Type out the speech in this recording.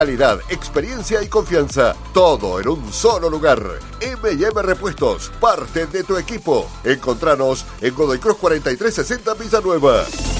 Calidad, experiencia y confianza, todo en un solo lugar. M&M Repuestos, parte de tu equipo. Encontranos en Godoy Cruz 4360 Villanueva.